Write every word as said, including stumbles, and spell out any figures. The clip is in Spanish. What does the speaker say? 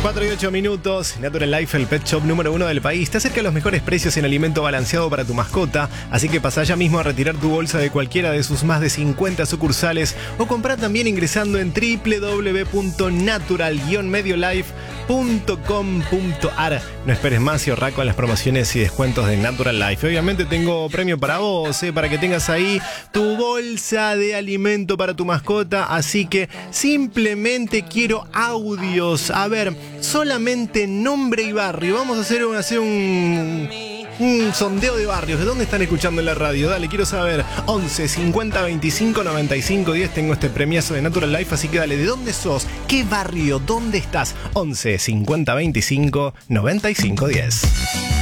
cuatro y ocho minutos, Natural Life, el pet shop número uno del país, te acerca a los mejores precios en alimento balanceado para tu mascota, así que pasa ya mismo a retirar tu bolsa de cualquiera de sus más de cincuenta sucursales o comprar también ingresando en doble u doble u doble u punto natural guion mediolife punto com punto a r. No esperes más y ahorra con las promociones y descuentos de Natural Life. Obviamente tengo premio para vos, eh, para que tengas ahí tu bolsa de alimento para tu mascota, así que simplemente quiero audios. A ver, solamente nombre y barrio. Vamos a hacer, un, hacer un, un sondeo de barrios. ¿De dónde están escuchando en la radio? Dale, quiero saber. once cincuenta veinticinco noventa y cinco diez. Tengo este premiazo de Natural Life, así que dale, ¿de dónde sos? ¿Qué barrio? ¿Dónde estás? once cincuenta veinticinco noventa y cinco diez.